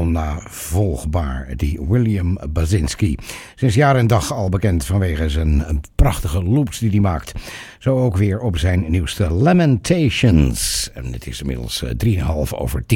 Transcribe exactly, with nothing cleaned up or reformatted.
onnavolgbaar, die William Basinski. Sinds jaar en dag al bekend vanwege zijn prachtige loops die hij maakt. Zo ook weer op zijn nieuwste Lamentations. En het is inmiddels drieënhalf over tien.